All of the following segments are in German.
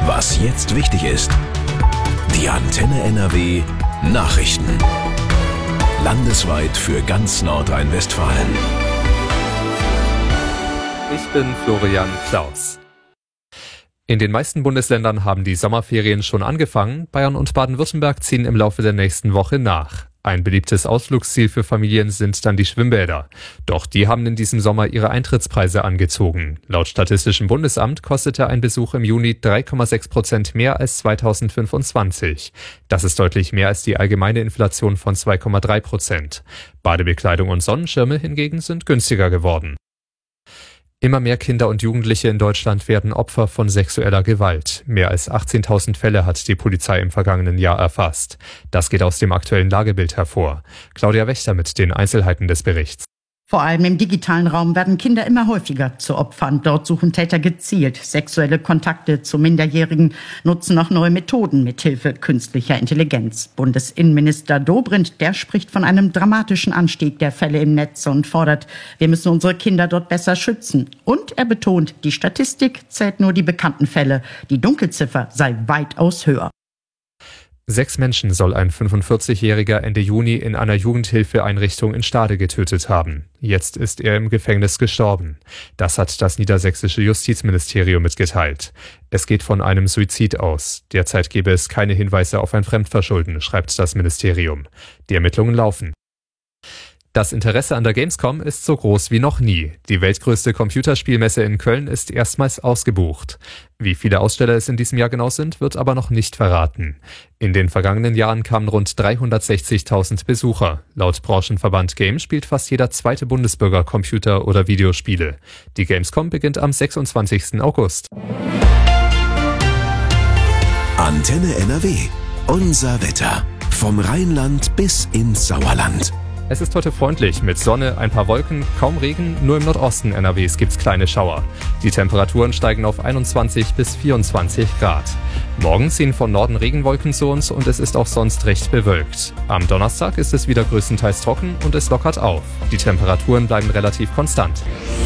Was jetzt wichtig ist. Die Antenne NRW Nachrichten. Landesweit für ganz Nordrhein-Westfalen. Ich bin Florian Klaus. In den meisten Bundesländern haben die Sommerferien schon angefangen. Bayern und Baden-Württemberg ziehen im Laufe der nächsten Woche nach. Ein beliebtes Ausflugsziel für Familien sind dann die Schwimmbäder. Doch die haben in diesem Sommer ihre Eintrittspreise angezogen. Laut Statistischem Bundesamt kostete ein Besuch im Juni 3,6% mehr als 2025. Das ist deutlich mehr als die allgemeine Inflation von 2,3%. Badebekleidung und Sonnenschirme hingegen sind günstiger geworden. Immer mehr Kinder und Jugendliche in Deutschland werden Opfer von sexueller Gewalt. Mehr als 18.000 Fälle hat die Polizei im vergangenen Jahr erfasst. Das geht aus dem aktuellen Lagebild hervor. Claudia Wächter mit den Einzelheiten des Berichts. Vor allem im digitalen Raum werden Kinder immer häufiger zu Opfern. Dort suchen Täter gezielt sexuelle Kontakte zu Minderjährigen, nutzen auch neue Methoden mithilfe künstlicher Intelligenz. Bundesinnenminister Dobrindt, der spricht von einem dramatischen Anstieg der Fälle im Netz und fordert, wir müssen unsere Kinder dort besser schützen. Und er betont, die Statistik zählt nur die bekannten Fälle. Die Dunkelziffer sei weitaus höher. 6 Menschen soll ein 45-Jähriger Ende Juni in einer Jugendhilfeeinrichtung in Stade getötet haben. Jetzt ist er im Gefängnis gestorben. Das hat das niedersächsische Justizministerium mitgeteilt. Es geht von einem Suizid aus. Derzeit gebe es keine Hinweise auf ein Fremdverschulden, schreibt das Ministerium. Die Ermittlungen laufen. Das Interesse an der Gamescom ist so groß wie noch nie. Die weltgrößte Computerspielmesse in Köln ist erstmals ausgebucht. Wie viele Aussteller es in diesem Jahr genau sind, wird aber noch nicht verraten. In den vergangenen Jahren kamen rund 360.000 Besucher. Laut Branchenverband Game spielt fast jeder zweite Bundesbürger Computer- oder Videospiele. Die Gamescom beginnt am 26. August. Antenne NRW. Unser Wetter. Vom Rheinland bis ins Sauerland. Es ist heute freundlich mit Sonne, ein paar Wolken, kaum Regen, nur im Nordosten NRWs gibt's kleine Schauer. Die Temperaturen steigen auf 21 bis 24 Grad. Morgen ziehen von Norden Regenwolken zu uns und es ist auch sonst recht bewölkt. Am Donnerstag ist es wieder größtenteils trocken und es lockert auf. Die Temperaturen bleiben relativ konstant.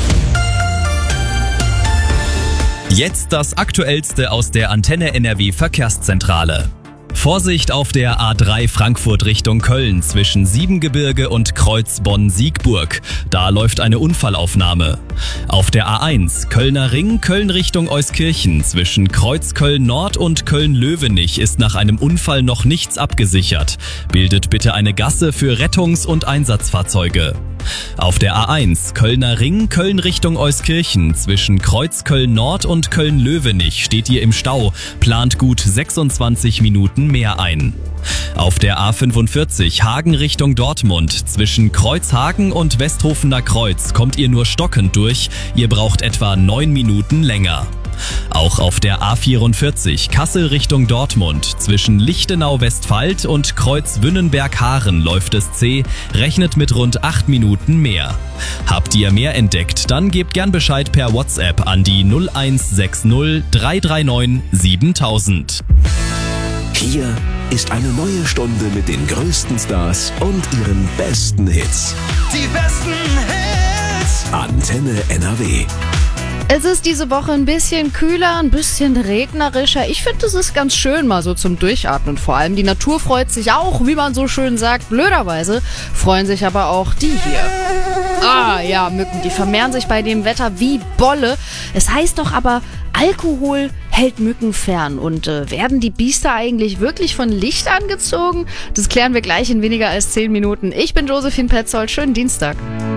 Jetzt das Aktuellste aus der Antenne NRW Verkehrszentrale. Vorsicht auf der A3 Frankfurt Richtung Köln zwischen Siebengebirge und Kreuz Bonn-Siegburg. Da läuft eine Unfallaufnahme. Auf der A1 Kölner Ring, Köln Richtung Euskirchen zwischen Kreuz Köln-Nord und Köln-Löwenich ist nach einem Unfall noch nichts abgesichert. Bildet bitte eine Gasse für Rettungs- und Einsatzfahrzeuge. Auf der A1 Kölner Ring, Köln Richtung Euskirchen zwischen Kreuz Köln-Nord und Köln-Löwenich steht ihr im Stau, plant gut 26 Minuten mehr ein. Auf der A45 Hagen Richtung Dortmund zwischen Kreuzhagen und Westhofener Kreuz kommt ihr nur stockend durch, ihr braucht etwa 9 Minuten länger. Auch auf der A44 Kassel Richtung Dortmund zwischen Lichtenau-Westfalt und Kreuz-Wünnenberg-Haaren läuft es zäh, rechnet mit rund 8 Minuten mehr. Habt ihr mehr entdeckt, dann gebt gern Bescheid per WhatsApp an die 0160 339 7000. Hier ist eine neue Stunde mit den größten Stars und ihren besten Hits. Die besten Hits. Antenne NRW. Es ist diese Woche ein bisschen kühler, ein bisschen regnerischer. Ich finde, es ist ganz schön mal so zum Durchatmen. Vor allem die Natur freut sich auch, wie man so schön sagt. Blöderweise freuen sich aber auch die hier. Ah ja, Mücken, die vermehren sich bei dem Wetter wie Bolle. Es heißt doch aber, Alkohol hält Mücken fern. Und werden die Biester eigentlich wirklich von Licht angezogen? Das klären wir gleich in weniger als 10 Minuten. Ich bin Josephine Petzold. Schönen Dienstag.